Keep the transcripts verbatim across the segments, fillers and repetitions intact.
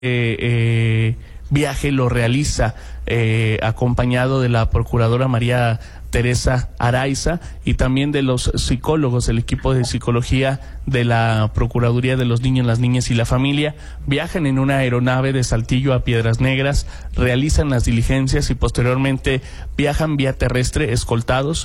eh, viaje lo realiza eh, acompañado de la procuradora María Teresa Araiza y también de los psicólogos, el equipo de psicología de la Procuraduría de los Niños, las Niñas y la Familia. Viajan en una aeronave de Saltillo a Piedras Negras, realizan las diligencias y posteriormente viajan vía terrestre escoltados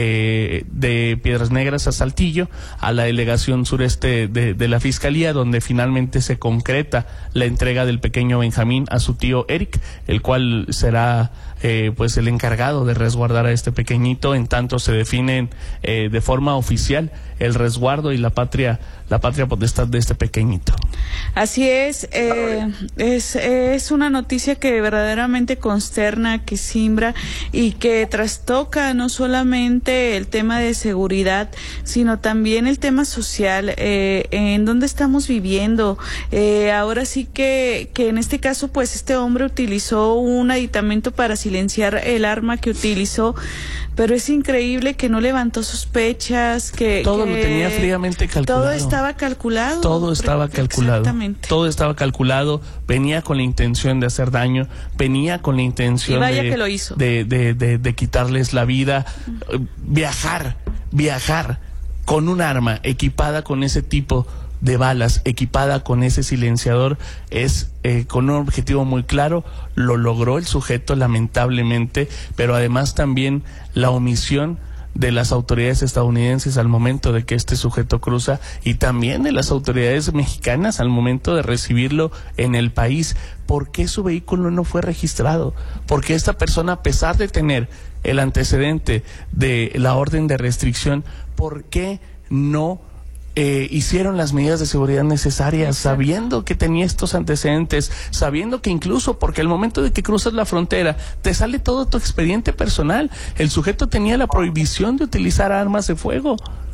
eh, de Piedras Negras a Saltillo, a la delegación sureste de, de la Fiscalía, donde finalmente se concreta la entrega del pequeño Benjamín a su tío Eric, el cual será eh, pues el encargado de resguardar a este pequeñito, en tanto se definen eh, de forma oficial el resguardo y la patria la patria potestad de este pequeñito. Así es, eh, es, es una noticia que verdaderamente consterna, que simbra y que trastoca no solamente el tema de seguridad, sino también el tema social, eh, en dónde estamos viviendo. Eh, ahora sí que, que en este caso, pues este hombre utilizó un aditamento para silenciar el arma que utilizó, pero es increíble que no levantó sospechas, que todo que lo tenía fríamente calculado. Todo estaba calculado. Todo estaba calculado. Exactamente. Todo estaba calculado. Venía con la intención de hacer daño. Venía con la intención y vaya de, que lo hizo. De, de, de, de quitarles la vida. Uh-huh. Viajar, viajar con un arma equipada con ese tipo de balas, equipada con ese silenciador, es eh, con un objetivo muy claro. Lo logró el sujeto, lamentablemente, pero además también la omisión de las autoridades estadounidenses al momento de que este sujeto cruza, y también de las autoridades mexicanas al momento de recibirlo en el país. ¿Por qué su vehículo no fue registrado? Porque esta persona, a pesar de tener el antecedente de la orden de restricción, ¿por qué no Eh, hicieron las medidas de seguridad necesarias, sabiendo que tenía estos antecedentes, sabiendo que incluso, porque al momento de que cruzas la frontera, te sale todo tu expediente personal? El sujeto tenía la prohibición de utilizar armas de fuego.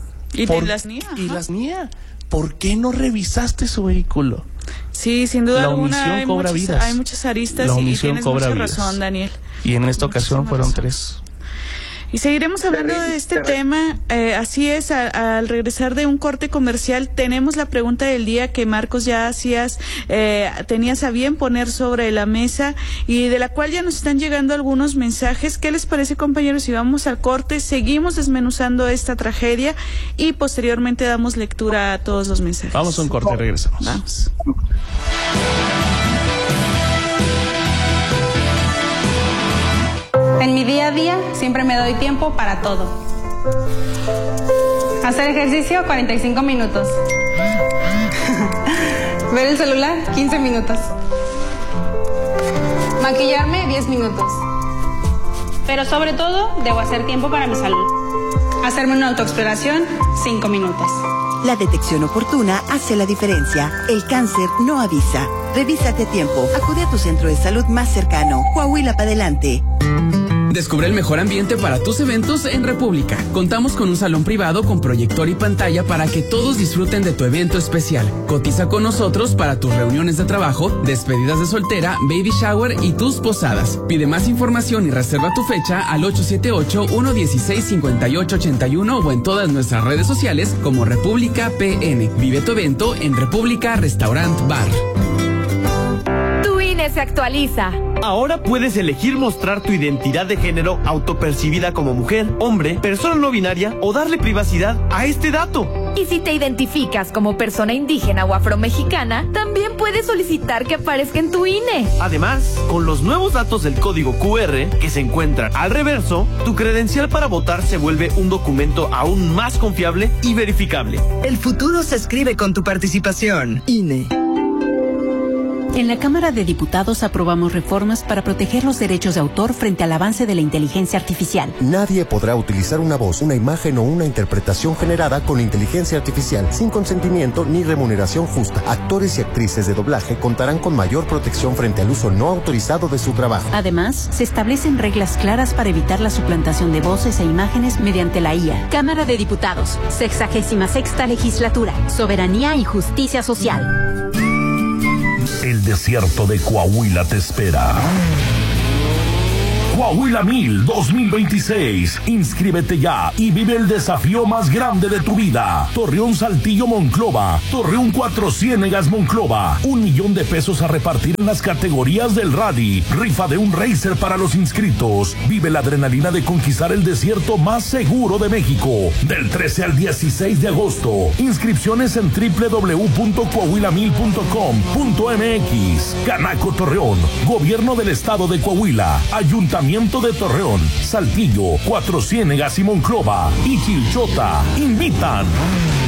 Y Por, las niega. Y las niega. ¿Por qué no revisaste su vehículo? Sí, sin duda la alguna hay cobra muchas, vidas. hay muchas aristas la y tienes mucha vidas. razón, Daniel. Y en esta Muchísima ocasión fueron razón. tres. Y seguiremos hablando de este tema, eh, así es, a, al regresar de un corte comercial tenemos la pregunta del día que Marcos ya hacías, eh, tenías a bien poner sobre la mesa y de la cual ya nos están llegando algunos mensajes. ¿Qué les parece, compañeros? Si vamos al corte, seguimos desmenuzando esta tragedia y posteriormente damos lectura a todos los mensajes. Vamos a un corte, regresamos. Vamos. En mi día a día siempre me doy tiempo para todo. Hacer ejercicio, cuarenta y cinco minutos. Ver el celular, quince minutos. Maquillarme, diez minutos. Pero sobre todo, debo hacer tiempo para mi salud. Hacerme una autoexploración, cinco minutos. La detección oportuna hace la diferencia. El cáncer no avisa. Revísate a tiempo. Acude a tu centro de salud más cercano. Coahuila para adelante. Descubre el mejor ambiente para tus eventos en República. Contamos con un salón privado con proyector y pantalla para que todos disfruten de tu evento especial. Cotiza con nosotros para tus reuniones de trabajo, despedidas de soltera, baby shower y tus posadas. Pide más información y reserva tu fecha al ocho siete ocho, uno uno seis, cinco ocho ocho uno o en todas nuestras redes sociales como República P N. Vive tu evento en República Restaurant Bar. Tu I N E se actualiza. Ahora puedes elegir mostrar tu identidad de género autopercibida como mujer, hombre, persona no binaria o darle privacidad a este dato. Y si te identificas como persona indígena o afromexicana, también puedes solicitar que aparezca en tu I N E. Además, con los nuevos datos del código Q R que se encuentran al reverso, tu credencial para votar se vuelve un documento aún más confiable y verificable. El futuro se escribe con tu participación. I N E. En la Cámara de Diputados aprobamos reformas para proteger los derechos de autor frente al avance de la inteligencia artificial. Nadie podrá utilizar una voz, una imagen o una interpretación generada con inteligencia artificial sin consentimiento ni remuneración justa. Actores y actrices de doblaje contarán con mayor protección frente al uso no autorizado de su trabajo. Además, se establecen reglas claras para evitar la suplantación de voces e imágenes mediante la I A. Cámara de Diputados, sexagésima sexta legislatura, soberanía y justicia social. El desierto de Coahuila te espera. Coahuila Mil dos mil veintiséis. Inscríbete ya y vive el desafío más grande de tu vida. Torreón Saltillo Monclova. Torreón Cuatro Ciénegas Monclova. Un millón de pesos a repartir en las categorías del rally. Rifa de un racer para los inscritos. Vive la adrenalina de conquistar el desierto más seguro de México. Del trece al dieciséis de agosto. Inscripciones en doble u doble u doble u punto coahuila mil punto com punto m x. Canaco Torreón. Gobierno del Estado de Coahuila. Ayuntamiento de Torreón. Saltillo, Cuatro Ciénegas y Monclova. Y Chilchota. Invitan.